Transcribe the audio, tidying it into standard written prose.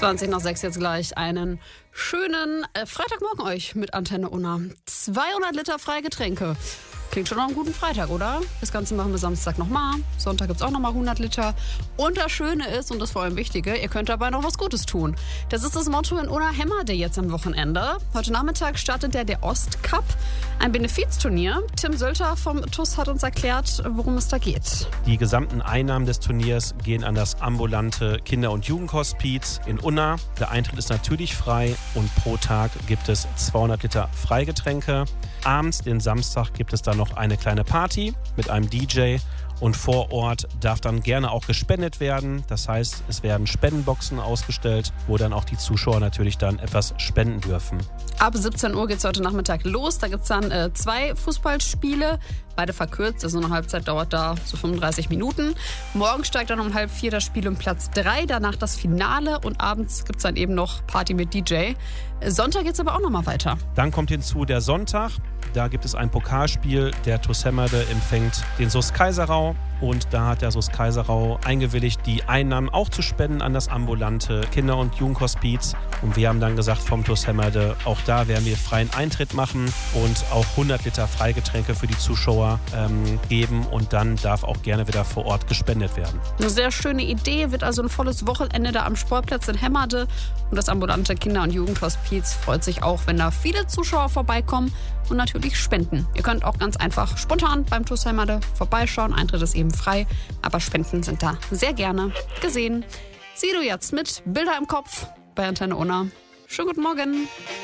20 nach 6 jetzt gleich einen schönen Freitagmorgen euch mit Antenne Unna. 200 Liter Freigetränke. Klingt schon nach einem guten Freitag, oder? Das Ganze machen wir Samstag nochmal. Sonntag gibt es auch nochmal 100 Liter. Und das Schöne ist, und das vor allem Wichtige, ihr könnt dabei noch was Gutes tun. Das ist das Motto in Unna-Hemmerde jetzt am Wochenende. Heute Nachmittag startet der Ostcup, ein Benefizturnier. Tim Sölter vom TUS hat uns erklärt, worum es da geht. Die gesamten Einnahmen des Turniers gehen an das ambulante Kinder- und Jugendhospiz in Unna. Der Eintritt ist natürlich frei und pro Tag gibt es 200 Liter Freigetränke. Abends, den Samstag, gibt es dann noch eine kleine Party mit einem DJ. Und vor Ort darf dann gerne auch gespendet werden. Das heißt, es werden Spendenboxen ausgestellt, wo dann auch die Zuschauer natürlich dann etwas spenden dürfen. Ab 17 Uhr geht es heute Nachmittag los. Da gibt es dann 2 Fußballspiele. Beide verkürzt, also eine Halbzeit dauert da so 35 Minuten. Morgen steigt dann um 3:30 das Spiel um Platz 3, danach das Finale und abends gibt es dann eben noch Party mit DJ. Sonntag geht es aber auch nochmal weiter. Dann kommt hinzu der Sonntag. Da gibt es ein Pokalspiel. Der TuS Hemmerde empfängt den SuS Kaiserau. Und da hat der SuS Kaiserau eingewilligt, die Einnahmen auch zu spenden an das ambulante Kinder- und Jugendhospiz. Und wir haben dann gesagt vom TuS Hemmerde, auch da werden wir freien Eintritt machen und auch 100 Liter Freigetränke für die Zuschauer geben. Und dann darf auch gerne wieder vor Ort gespendet werden. Eine sehr schöne Idee, wird also ein volles Wochenende da am Sportplatz in Hemmerde. Und das ambulante Kinder- und Jugendhospiz freut sich auch, wenn da viele Zuschauer vorbeikommen und natürlich spenden. Ihr könnt auch ganz einfach spontan beim TuS Hemmerde vorbeischauen. Eintritt ist eben frei, aber Spenden sind da sehr gerne gesehen. Sieh du jetzt mit Bilder im Kopf bei Antenne Unna. Schönen guten Morgen.